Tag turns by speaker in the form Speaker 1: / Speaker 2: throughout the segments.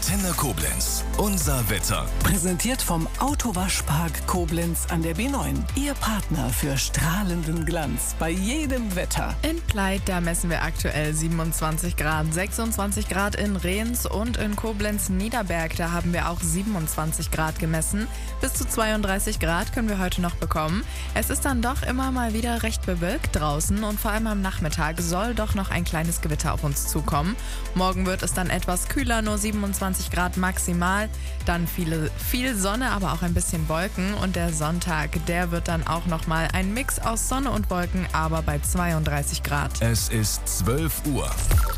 Speaker 1: Antenne Koblenz. Unser Wetter.
Speaker 2: Präsentiert vom Autowaschpark Koblenz an der B9. Ihr Partner für strahlenden Glanz bei jedem Wetter.
Speaker 3: In Pleit, da messen wir aktuell 27 Grad, 26 Grad in Rehns und in Koblenz-Niederberg, da haben wir auch 27 Grad gemessen. Bis zu 32 Grad können wir heute noch bekommen. Es ist dann doch immer mal wieder recht bewölkt draußen und vor allem am Nachmittag soll doch noch ein kleines Gewitter auf uns zukommen. Morgen wird es dann etwas kühler, nur 27 Grad maximal. Dann viel Sonne, aber auch ein bisschen Wolken. Und der Sonntag, der wird dann auch nochmal ein Mix aus Sonne und Wolken, aber bei 32 Grad.
Speaker 1: Es ist 12 Uhr.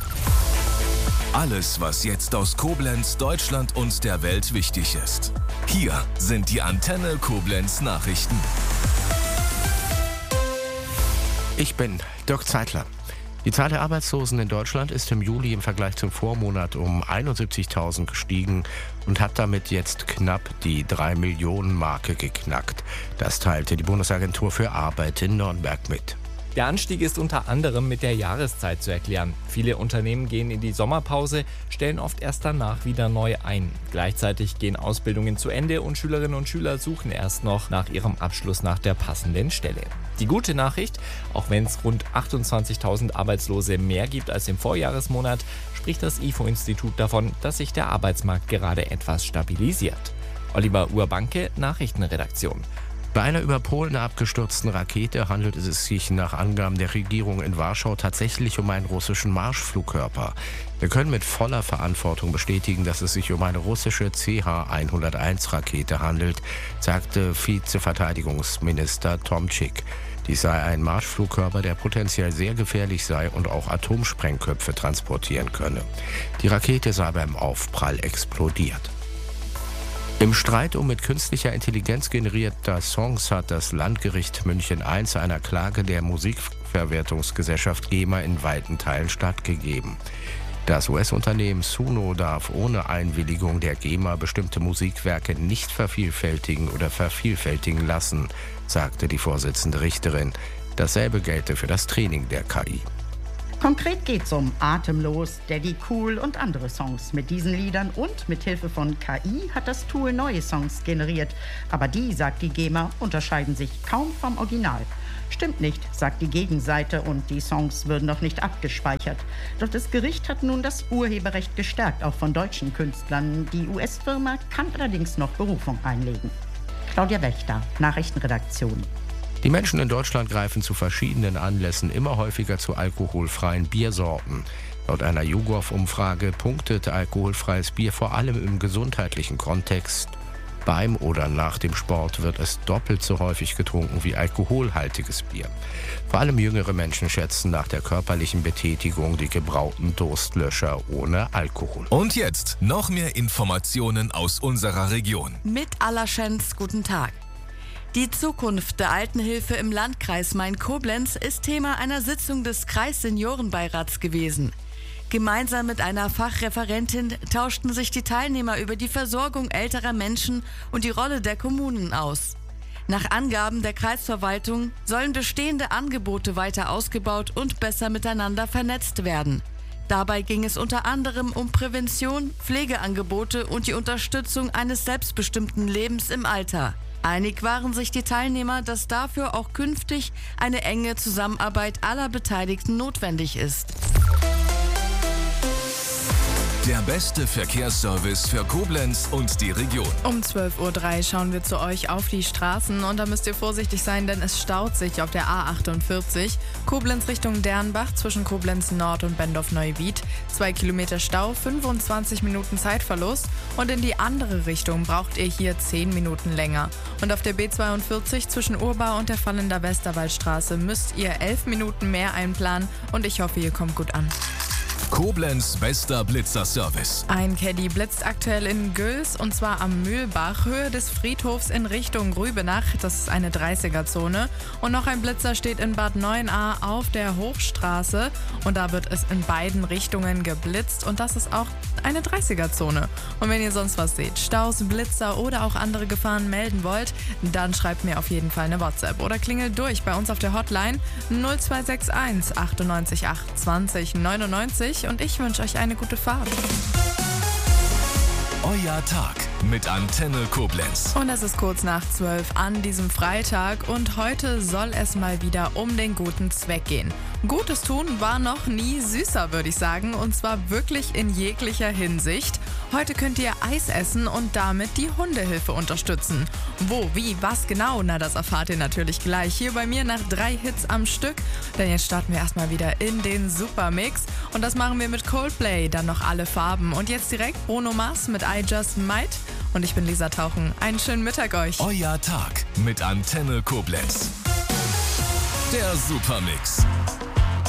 Speaker 1: Alles, was jetzt aus Koblenz, Deutschland und der Welt wichtig ist. Hier sind die Antenne Koblenz Nachrichten.
Speaker 4: Ich bin Dirk Zeitler. Die Zahl der Arbeitslosen in Deutschland ist im Juli im Vergleich zum Vormonat um 71.000 gestiegen und hat damit jetzt knapp die 3-Millionen-Marke geknackt. Das teilte die Bundesagentur für Arbeit in Nürnberg mit.
Speaker 5: Der Anstieg ist unter anderem mit der Jahreszeit zu erklären. Viele Unternehmen gehen in die Sommerpause, stellen oft erst danach wieder neu ein. Gleichzeitig gehen Ausbildungen zu Ende und Schülerinnen und Schüler suchen erst noch nach ihrem Abschluss nach der passenden Stelle. Die gute Nachricht, auch wenn es rund 28.000 Arbeitslose mehr gibt als im Vorjahresmonat, spricht das IFO-Institut davon, dass sich der Arbeitsmarkt gerade etwas stabilisiert. Oliver Urbanke, Nachrichtenredaktion.
Speaker 4: Bei einer über Polen abgestürzten Rakete handelt es sich nach Angaben der Regierung in Warschau tatsächlich um einen russischen Marschflugkörper. Wir können mit voller Verantwortung bestätigen, dass es sich um eine russische CH-101-Rakete handelt, sagte Vizeverteidigungsminister Tomczyk. Dies sei ein Marschflugkörper, der potenziell sehr gefährlich sei und auch Atomsprengköpfe transportieren könne. Die Rakete sei beim Aufprall explodiert. Im Streit um mit künstlicher Intelligenz generierter Songs hat das Landgericht München I einer Klage der Musikverwertungsgesellschaft GEMA in weiten Teilen stattgegeben. Das US-Unternehmen Suno darf ohne Einwilligung der GEMA bestimmte Musikwerke nicht vervielfältigen oder vervielfältigen lassen, sagte die Vorsitzende Richterin. Dasselbe gelte für das Training der KI.
Speaker 6: Konkret geht's um Atemlos, Daddy Cool und andere Songs. Mit diesen Liedern und mit Hilfe von KI hat das Tool neue Songs generiert. Aber die, sagt die GEMA, unterscheiden sich kaum vom Original. Stimmt nicht, sagt die Gegenseite, und die Songs würden noch nicht abgespeichert. Doch das Gericht hat nun das Urheberrecht gestärkt, auch von deutschen Künstlern. Die US-Firma kann allerdings noch Berufung einlegen. Claudia Wächter, Nachrichtenredaktion.
Speaker 4: Die Menschen in Deutschland greifen zu verschiedenen Anlässen immer häufiger zu alkoholfreien Biersorten. Laut einer YouGov-Umfrage punktet alkoholfreies Bier vor allem im gesundheitlichen Kontext. Beim oder nach dem Sport wird es doppelt so häufig getrunken wie alkoholhaltiges Bier. Vor allem jüngere Menschen schätzen nach der körperlichen Betätigung die gebrauten Durstlöscher ohne Alkohol.
Speaker 1: Und jetzt noch mehr Informationen aus unserer Region.
Speaker 7: Mit Allerschenz, guten Tag. Die Zukunft der Altenhilfe im Landkreis Main-Koblenz ist Thema einer Sitzung des Kreisseniorenbeirats gewesen. Gemeinsam mit einer Fachreferentin tauschten sich die Teilnehmer über die Versorgung älterer Menschen und die Rolle der Kommunen aus. Nach Angaben der Kreisverwaltung sollen bestehende Angebote weiter ausgebaut und besser miteinander vernetzt werden. Dabei ging es unter anderem um Prävention, Pflegeangebote und die Unterstützung eines selbstbestimmten Lebens im Alter. Einig waren sich die Teilnehmer, dass dafür auch künftig eine enge Zusammenarbeit aller Beteiligten notwendig ist.
Speaker 1: Der beste Verkehrsservice für Koblenz und die Region.
Speaker 3: Um 12.03 Uhr schauen wir zu euch auf die Straßen und da müsst ihr vorsichtig sein, denn es staut sich auf der A48. Koblenz Richtung Dernbach zwischen Koblenz Nord und Bendorf-Neuwied. 2 Kilometer Stau, 25 Minuten Zeitverlust und in die andere Richtung braucht ihr hier 10 Minuten länger. Und auf der B42 zwischen Urbau und der Fallender Westerwaldstraße müsst ihr 11 Minuten mehr einplanen und ich hoffe, ihr kommt gut an.
Speaker 1: Koblenz bester Blitzerservice.
Speaker 3: Ein Caddy blitzt aktuell in Güls und zwar am Mühlbach, Höhe des Friedhofs in Richtung Rübenach. Das ist eine 30er-Zone. Und noch ein Blitzer steht in Bad Neuenahr auf der Hochstraße und da wird es in beiden Richtungen geblitzt und das ist auch eine 30er-Zone. Und wenn ihr sonst was seht, Staus, Blitzer oder auch andere Gefahren melden wollt, dann schreibt mir auf jeden Fall eine WhatsApp oder klingelt durch bei uns auf der Hotline 0261 98 8 20 99 und ich wünsche euch eine gute Fahrt.
Speaker 1: Euer Tag mit Antenne Koblenz.
Speaker 3: Und es ist kurz nach 12 an diesem Freitag und heute soll es mal wieder um den guten Zweck gehen. Gutes tun war noch nie süßer, würde ich sagen, und zwar wirklich in jeglicher Hinsicht. Heute könnt ihr Eis essen und damit die Hundehilfe unterstützen. Wo, wie, was genau? Na, das erfahrt ihr natürlich gleich hier bei mir nach 3 Hits am Stück. Denn jetzt starten wir erstmal wieder in den Supermix und das machen wir mit Coldplay, dann noch Alle Farben und jetzt direkt Bruno Mars mit I Just Might. Und ich bin Lisa Tauchen. Einen schönen Mittag euch.
Speaker 1: Euer Tag mit Antenne Koblenz. Der Supermix